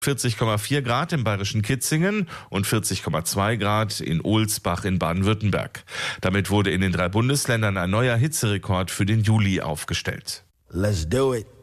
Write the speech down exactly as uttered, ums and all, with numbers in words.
vierzig Komma vier Grad im bayerischen Kitzingen und vierzig Komma zwei Grad in Ohlsbach in Baden-Württemberg. Damit wurde in den drei Bundesländern ein neuer Hitzerekord für den Juli aufgestellt. Let's do it.